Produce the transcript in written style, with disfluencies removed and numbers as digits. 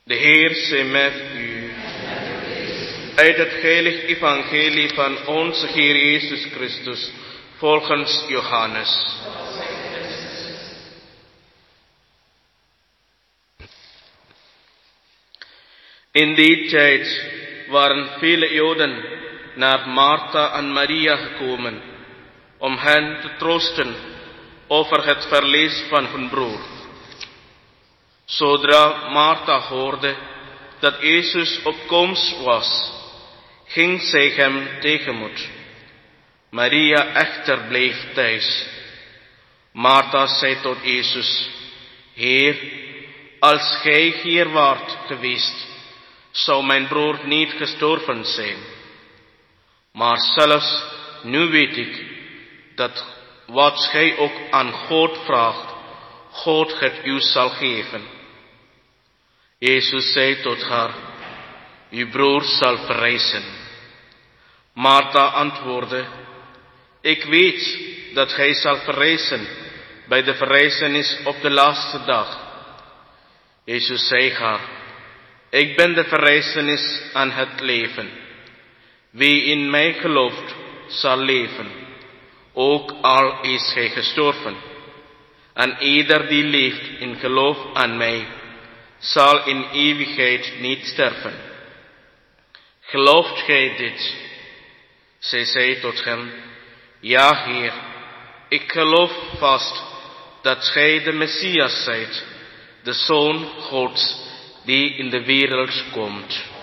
De Heer zij met u. Uit het heilig evangelie van onze Heer Jezus Christus, volgens Johannes. In die tijd waren vele Joden naar Martha en Maria gekomen, om hen te troosten over het verlies van hun broer. Zodra Martha hoorde dat Jezus op komst was, ging zij hem tegemoet. Maria echter bleef thuis. Martha zei tot Jezus: Heer, als gij hier waart geweest, zou mijn broer niet gestorven zijn. Maar zelfs nu weet ik dat wat gij ook aan God vraagt, God het u zal geven. Jezus zei tot haar: uw broer zal verrijzen. Martha antwoordde: ik weet dat hij zal verrijzen bij de verrijzenis op de laatste dag. Jezus zei haar: ik ben de verrijzenis en het leven. Wie in mij gelooft, zal leven, ook al is hij gestorven. En ieder die leeft in geloof aan mij, zal in eeuwigheid niet sterven. Gelooft gij dit? Zij zei tot hem: ja, Heer, ik geloof vast dat gij de Messias zijt, de Zoon Gods, die in de wereld komt.